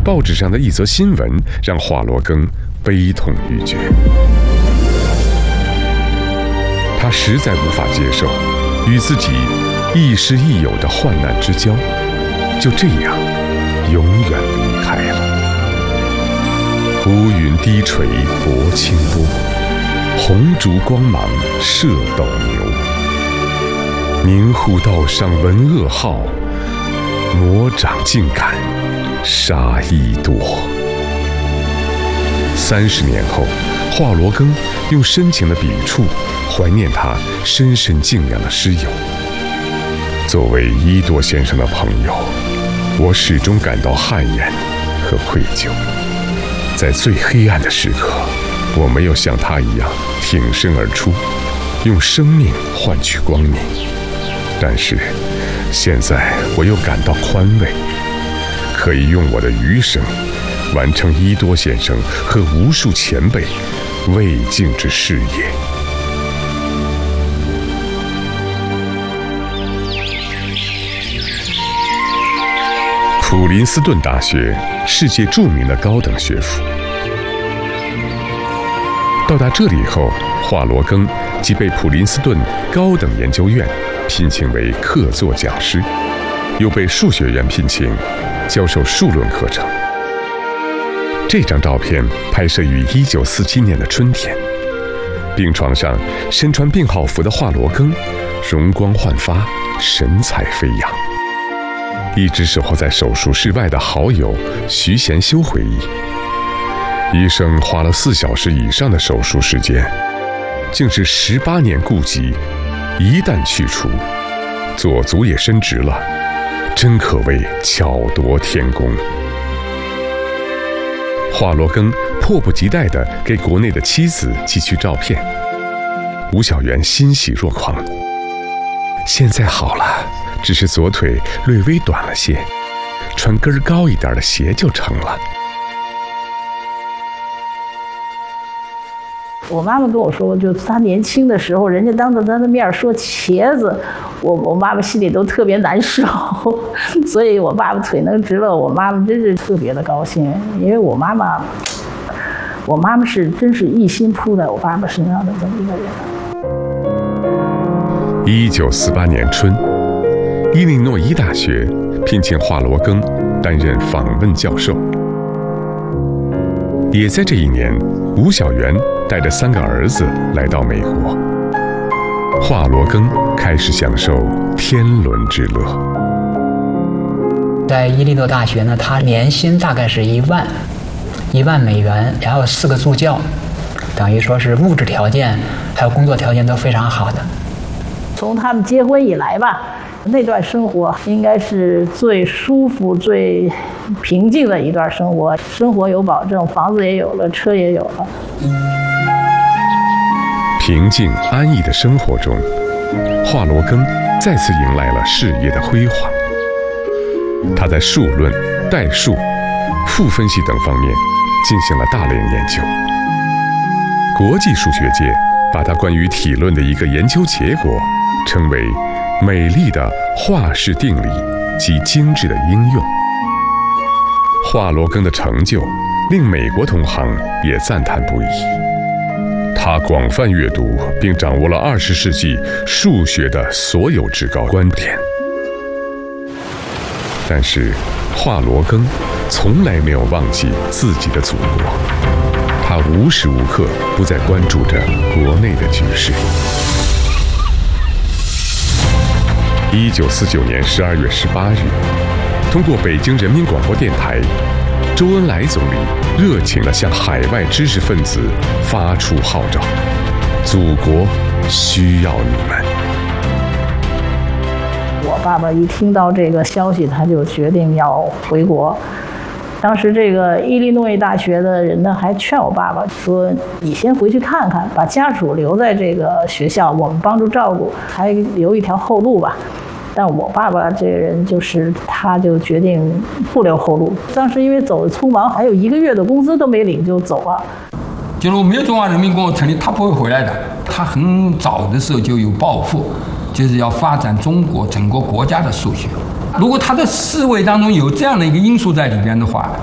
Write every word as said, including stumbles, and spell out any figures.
报纸上的一则新闻让华罗庚悲痛欲绝。他实在无法接受与自己亦师亦友的患难之交就这样永远离开了。乌云低垂薄清波，红烛光芒射斗牛。明户道上闻噩耗，魔掌尽砍杀亦多。三十年后，华罗庚用深情的笔触怀念他深深敬仰的师友。作为伊多先生的朋友，我始终感到汗颜和愧疚。在最黑暗的时刻，我没有像他一样挺身而出，用生命换取光明。但是现在我又感到宽慰，可以用我的余生完成伊多先生和无数前辈未竟之事业。普林斯顿大学，世界著名的高等学府。到达这里后，华罗庚即被普林斯顿高等研究院聘请为客座讲师，又被数学院聘请教授数论课程。这张照片拍摄于一九四七年的春天，病床上身穿病号服的华罗庚容光焕发，神采飞扬。一直守候在手术室外的好友徐贤修回忆，医生花了四小时以上的手术时间，竟是十八年痼疾一旦去除，左足也伸直了，真可谓巧夺天工。华罗庚迫不及待地给国内的妻子寄去照片，吴小媛欣喜若狂。现在好了，只是左腿略微短了些，穿跟高一点的鞋就成了。 我妈妈跟我说，就她年轻的时候，人家当着她的面说茄子，我我妈妈心里都特别难受，所以我爸爸腿能直了，我妈妈真是特别的高兴，因为我妈妈，我妈妈是真是一心扑在我爸爸身上的这么一个人。 一九四八年春，伊利诺伊大学聘请华罗庚担任访问教授。也在这一年，吴小媛带着三个儿子来到美国，华罗庚开始享受天伦之乐。 在伊利诺大学呢，他年薪大概是一万，一万美元，然后四个助教，等于说是物质条件还有工作条件都非常好的。 从他们结婚以来吧，那段生活应该是最舒服、最平静的一段生活，生活有保证，房子也有了，车也有了。 平静安逸的生活中，华罗庚再次迎来了事业的辉煌。他在数论、代数、负分析等方面进行了大量研究。国际数学界把他关于体论的一个研究结果称为美丽的华氏定理及精致的应用。华罗庚的成就令美国同行也赞叹不已。他广泛阅读并掌握了二十世纪数学的所有至高观点。但是华罗庚从来没有忘记自己的祖国，他无时无刻不在关注着国内的局势。一九四九年十二月十八日，通过北京人民广播电台，周恩来总理热情地向海外知识分子发出号召：祖国需要你们。 我爸爸一听到这个消息，他就决定要回国。当时这个伊利诺伊大学的人呢，还劝我爸爸说：“你先回去看看，把家属留在这个学校，我们帮助照顾，还留一条后路吧。”但我爸爸这个人就是，他就决定不留后路。当时因为走得匆忙，还有一个月的工资都没领就走了。 就如没有中华人民共和国成立，他不会回来的。他很早的时候就有抱负，就是要发展中国整个国家的数学。如果他的思维当中有这样的一个因素在里边的话，